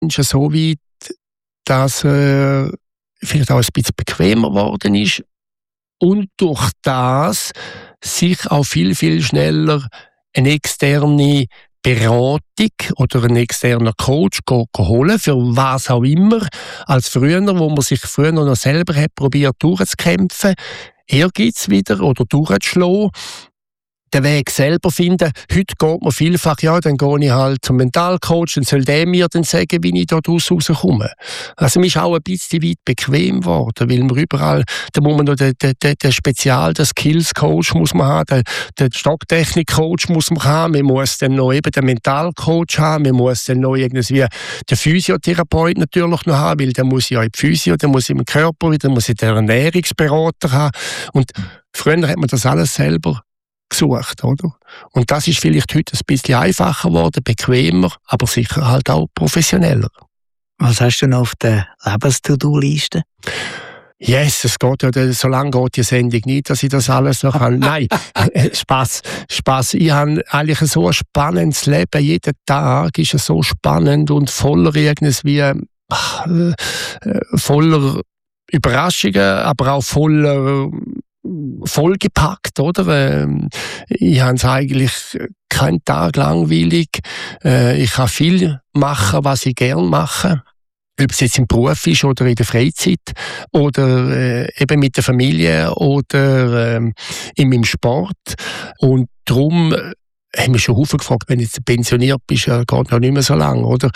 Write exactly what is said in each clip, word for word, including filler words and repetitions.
schon so weit, dass er äh, vielleicht auch ein bisschen bequemer geworden ist und durch das sich auch viel, viel schneller eine externe Beratung oder einen externen Coach go, go holen, für was auch immer, als früher, wo man sich früher noch selber hat probiert durchzukämpfen, Ehrgeiz wieder oder durchzuschlagen, den Weg selber finden. Heute geht man vielfach, ja, dann gehe ich halt zum Mentalcoach, dann soll der mir dann sagen, wie ich da draus rauskomme. Also man ist auch ein bisschen weit bequem geworden, weil man überall, da muss man noch den, den, den Spezial, den Skills-Coach muss man haben, den, den Stocktechnik-Coach muss man haben, man muss dann noch eben den Mentalcoach haben, man muss dann noch irgendwie den Physiotherapeut natürlich noch haben, weil der muss ja in die Physio, der muss im Körper wieder, muss ich den Ernährungsberater haben. Und früher hat man das alles selber gesucht, oder? Und das ist vielleicht heute ein bisschen einfacher geworden, bequemer, aber sicher halt auch professioneller. Was hast du noch auf der Lebens-To-Do-Liste? Yes, es geht ja, so lange geht die Sendung nicht, dass ich das alles noch kann. Nein, Spaß, Spaß. Ich habe eigentlich so ein spannendes Leben. Jeden Tag ist es so spannend und voller irgendwie, ach, äh, voller Überraschungen, aber auch voller vollgepackt, oder? Ich habe es eigentlich keinen Tag langweilig. Ich kann viel machen, was ich gerne mache. Ob es jetzt im Beruf ist oder in der Freizeit oder äh, eben mit der Familie oder äh, in meinem Sport. Und darum haben wir schon Haufen gefragt, wenn du jetzt pensioniert bist, ja, geht noch nicht mehr so lange, oder?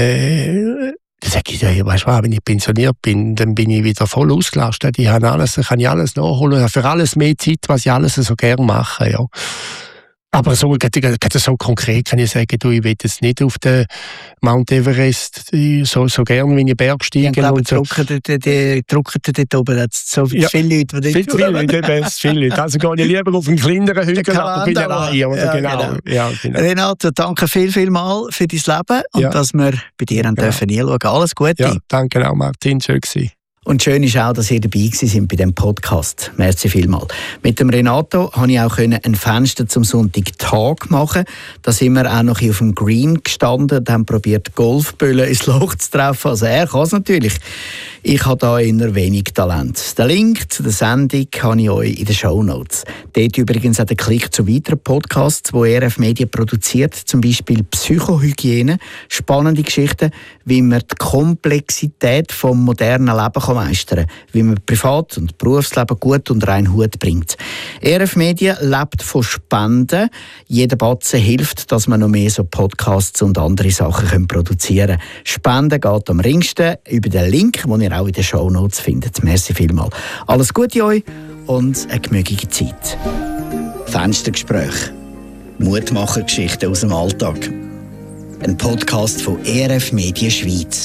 Äh, Dann sage ich, ja, weißt du was, wenn ich pensioniert bin, dann bin ich wieder voll ausgelastet. Ich habe alles, kann ich alles nachholen. Ich habe für alles mehr Zeit, was ich alles so gerne mache. Ja. Aber so, so konkret kann ich sagen, du, ich will jetzt nicht auf den Mount Everest so, so gerne wie ich Bergsteigen. Ich glaube, und so. drucken dort oben jetzt so ja, viele Leute, die viel, viele Leute, eben, viele Leute. Also gehe ich lieber auf einen kleineren Hügel, aber bin allein. Ja, genau. Genau. Ja, genau. Renato, danke viel, viel mal für dein Leben und ja. dass wir bei dir genau. dürfen hinschauen. Alles Gute. Ja, danke auch, Martin. Schön gewesen. Und schön ist auch, dass ihr dabei sind bei diesem Podcast. Merci vielmals. Mit dem Renato konnte ich auch ein Fenster zum Sonntagtag machen. Da sind wir auch noch auf dem Green gestanden und haben probiert, Golfböllen ins Loch zu treffen. Also er kann es natürlich. Ich habe da eher wenig Talent. Den Link zu der Sendung habe ich euch in den Shownotes. Dort übrigens auch den Klick zu weiteren Podcasts, die E R F Media produziert, zum Beispiel Psychohygiene, spannende Geschichten, wie man die Komplexität des modernen Lebens meistern kann, wie man Privat- und Berufsleben gut unter einen Hut bringt. E R F Media lebt von Spenden. Jeder Batzen hilft, dass man noch mehr so Podcasts und andere Sachen produzieren können. Spenden geht am ringsten über den Link, den ihr auch in den Shownotes findet. Merci vielmals. Alles Gute euch und eine gemütliche Zeit. Fenstergespräch. Mutmachergeschichten aus dem Alltag. Ein Podcast von E R F Media Schweiz.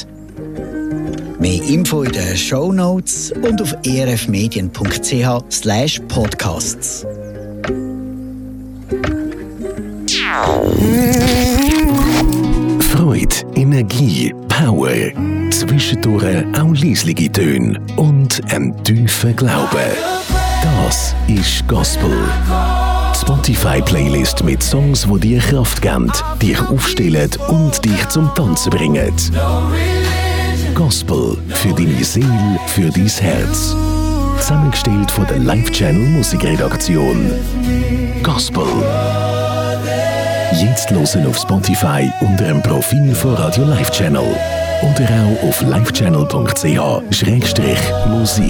Mehr Info in den Shownotes und auf erfmedien punkt c h slash podcasts. Freude, Energie, Power, zwischendurch auch leislige Töne und ein tiefer Glaube. Das ist Gospel. Die Spotify-Playlist mit Songs, die dir Kraft geben, dich aufstellen und dich zum Tanzen bringen. Gospel für deine Seele, für dein Herz. Zusammengestellt von der Live Channel Musikredaktion. Gospel. Jetzt hören auf Spotify unter dem Profil von Radio Live Channel. Oder auch auf livechannel punkt c h slash musik.